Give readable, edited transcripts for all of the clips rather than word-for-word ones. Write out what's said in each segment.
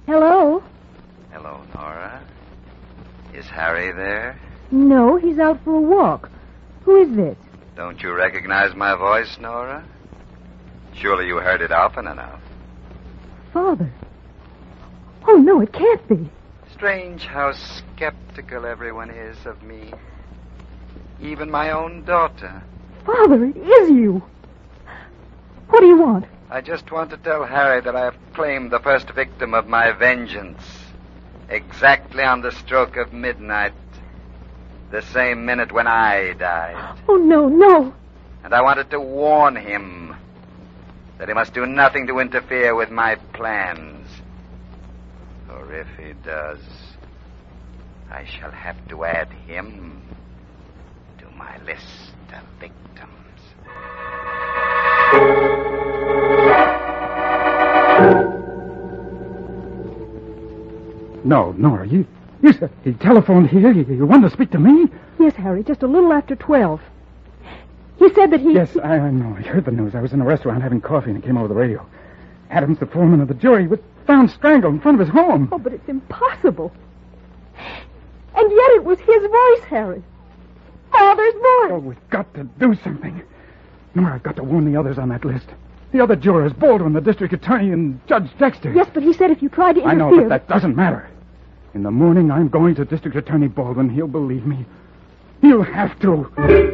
Hello? Hello, Nora. Is Harry there? No, he's out for a walk. Who is this? Don't you recognize my voice, Nora? Surely you heard it often enough. Father. Oh, no, it can't be. Strange how skeptical everyone is of me. Even my own daughter. Father, it is you. What do you want? I just want to tell Harry that I have claimed the first victim of my vengeance. Exactly on the stroke of midnight. The same minute when I died. Oh, no, no. And I wanted to warn him that he must do nothing to interfere with my plans. For if he does, I shall have to add him to my list of victims. No, Nora, you said he telephoned here. You wanted to speak to me? Yes, Harry, just a little after 12. He said that he... Yes, I know. I heard the news. I was in a restaurant having coffee and it came over the radio. Adams, the foreman of the jury, was found strangled in front of his home. Oh, but it's impossible. And yet it was his voice, Harry. Father's voice. Oh, we've got to do something. Nora, I've got to warn the others on that list. The other jurors, Baldwin, the district attorney, and Judge Dexter. Yes, but he said if you tried to interfere... I know, but that doesn't matter. In the morning, I'm going to District Attorney Baldwin. He'll believe me. He'll have to.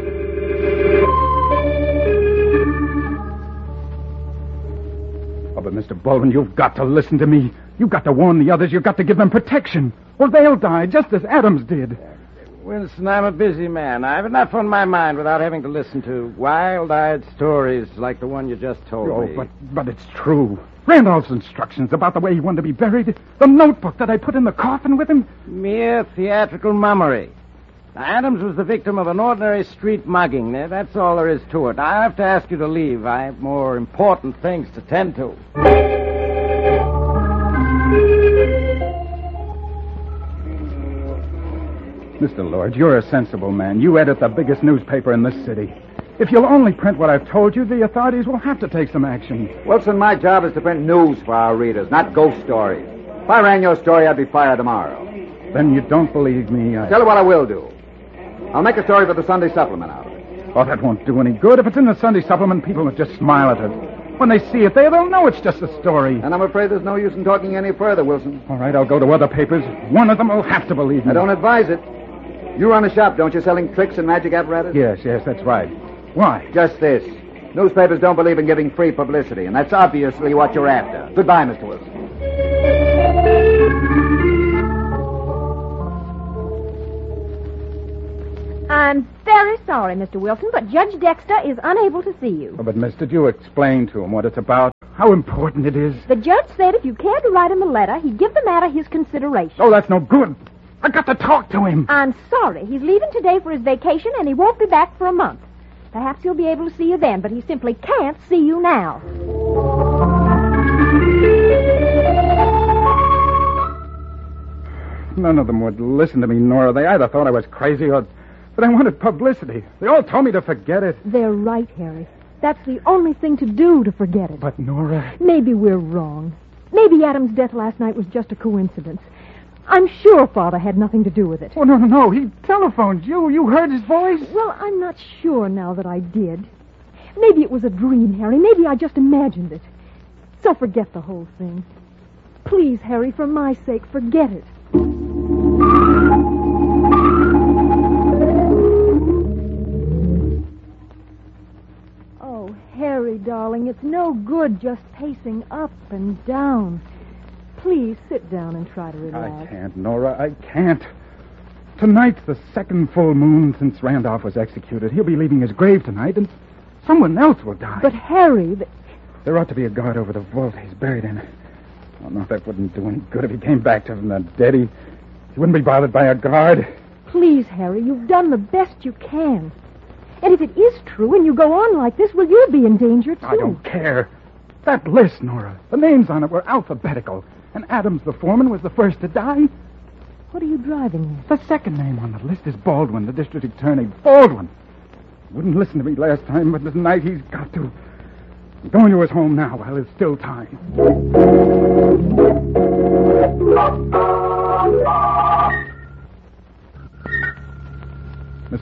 Oh, but Mr. Baldwin, you've got to listen to me. You've got to warn the others. You've got to give them protection. Or they'll die, just as Adams did. Wilson, I'm a busy man. I have enough on my mind without having to listen to wild-eyed stories like the one you just told me. Oh, but it's true. Randolph's instructions about the way he wanted to be buried, the notebook that I put in the coffin with him. Mere theatrical mummery. Now, Adams was the victim of an ordinary street mugging. That's all there is to it. I have to ask you to leave. I have more important things to tend to. Mr. Lord, you're a sensible man. You edit the biggest newspaper in this city. If you'll only print what I've told you, the authorities will have to take some action. Wilson, my job is to print news for our readers, not ghost stories. If I ran your story, I'd be fired tomorrow. Then you don't believe me. Tell you what I will do. I'll make a story for the Sunday supplement out of it. Oh, that won't do any good. If it's in the Sunday supplement, people will just smile at it. When they see it there, they'll know it's just a story. And I'm afraid there's no use in talking any further, Wilson. All right, I'll go to other papers. One of them will have to believe me. I don't advise it. You run a shop, don't you, selling tricks and magic apparatus? Yes, that's right. Why? Just this. Newspapers don't believe in giving free publicity, and that's obviously what you're after. Goodbye, Mr. Wilson. I'm very sorry, Mr. Wilson, but Judge Dexter is unable to see you. Oh, but, miss, did you explain to him what it's about? How important it is? The judge said if you cared to write him a letter, he'd give the matter his consideration. Oh, that's no good. I got to talk to him. I'm sorry. He's leaving today for his vacation, and he won't be back for a month. Perhaps he'll be able to see you then, but he simply can't see you now. None of them would listen to me, Nora. They either thought I was crazy or that I wanted publicity. They all told me to forget it. They're right, Harry. That's the only thing to do to forget it. But, Nora... Maybe we're wrong. Maybe Adam's death last night was just a coincidence. I'm sure Father had nothing to do with it. Oh, no. He telephoned you. You heard his voice? Well, I'm not sure now that I did. Maybe it was a dream, Harry. Maybe I just imagined it. So forget the whole thing. Please, Harry, for my sake, forget it. Oh, Harry, darling, it's no good just pacing up and down. Please sit down and try to relax. I can't, Nora. I can't. Tonight's the second full moon since Randolph was executed. He'll be leaving his grave tonight, and someone else will die. But, Harry... There ought to be a guard over the vault he's buried in. Oh, no, that wouldn't do any good if he came back to the dead. He wouldn't be bothered by a guard. Please, Harry, you've done the best you can. And if it is true and you go on like this, well, you'll be in danger, too. I don't care. That list, Nora, the names on it were alphabetical. And Adams, the foreman, was the first to die. What are you driving at? The second name on the list is Baldwin, the district attorney. Baldwin. He wouldn't listen to me last time, but tonight he's got to. I'm going to his home now while there's still time.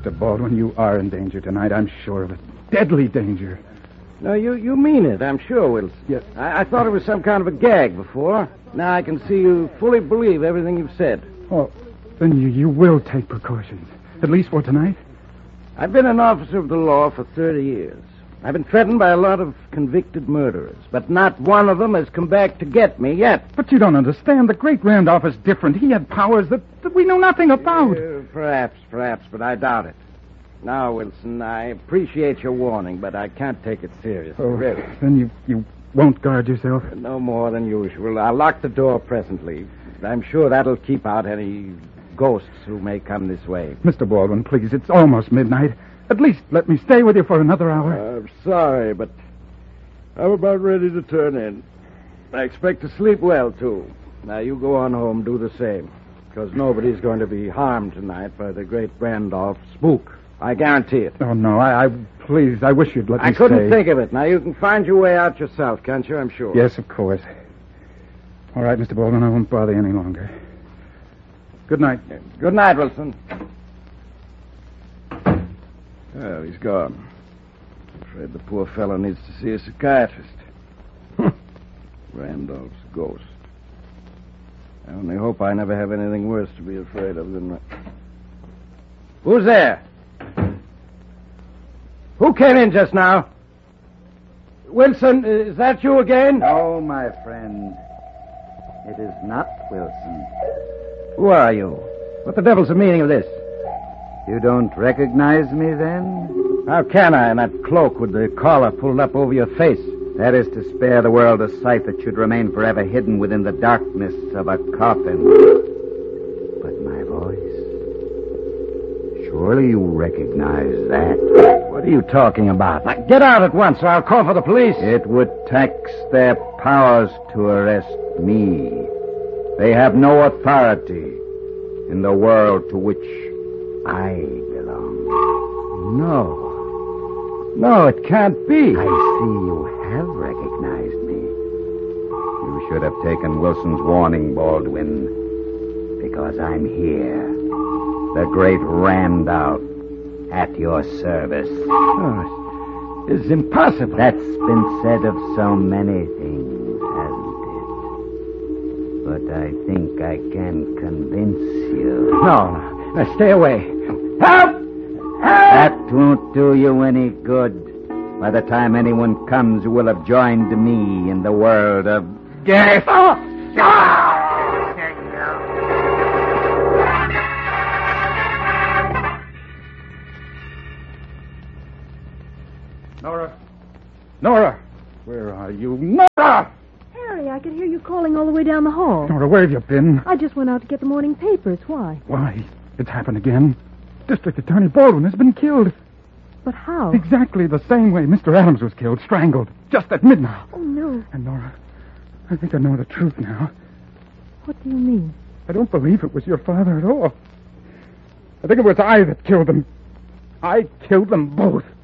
Mr. Baldwin, you are in danger tonight. I'm sure of it. Deadly danger. No, you mean it, I'm sure, Wilson. Yes. I thought it was some kind of a gag before. Now I can see you fully believe everything you've said. Oh, then you will take precautions. At least for tonight. I've been an officer of the law for 30 years. I've been threatened by a lot of convicted murderers, but not one of them has come back to get me yet. But you don't understand. The great Randolph is different. He had powers that we know nothing about. Perhaps, but I doubt it. Now, Wilson, I appreciate your warning, but I can't take it seriously, really. Then you won't guard yourself? No more than usual. I'll lock the door presently. I'm sure that'll keep out any ghosts who may come this way. Mr. Baldwin, please, it's almost midnight. At least let me stay with you for another hour. I'm sorry, but I'm about ready to turn in. I expect to sleep well, too. Now, you go on home, do the same, because nobody's going to be harmed tonight by the great Randolph spook. I guarantee it. Oh, no, please, I wish you'd let me I couldn't stay. think of it. Now, you can find your way out yourself, can't you? I'm sure. Yes, of course. All right, Mr. Baldwin, I won't bother you any longer. Good night. Good night, Wilson. Well, he's gone. Afraid the poor fellow needs to see a psychiatrist. Randolph's ghost. I only hope I never have anything worse to be afraid of than... Who's there? Who came in just now? Wilson, is that you again? No, my friend. It is not Wilson. Who are you? What the devil's the meaning of this? You don't recognize me, then? How can I in that cloak with the collar pulled up over your face? That is to spare the world a sight that should remain forever hidden within the darkness of a coffin. But my voice... Surely you recognize that. What are you talking about? Now, get out at once, or I'll call for the police. It would tax their powers to arrest me. They have no authority in the world to which I belong. No, it can't be. I see you have recognized me. You should have taken Wilson's warning, Baldwin, because I'm here. The great Randolph at your service. Oh, it's impossible. That's been said of so many things, hasn't it? But I think I can convince you. No, now stay away. Help! That won't do you any good. By the time anyone comes, you will have joined me in the world of death. Nora! Where are you? Nora! Harry, I could hear you calling all the way down the hall. Nora, where have you been? I just went out to get the morning papers. Why? Why? It's happened again. District Attorney Baldwin has been killed. But how? Exactly the same way Mr. Adams was killed, strangled, just at midnight. Oh, no. And Nora, I think I know the truth now. What do you mean? I don't believe it was your father at all. I think it was I that killed them. I killed them both.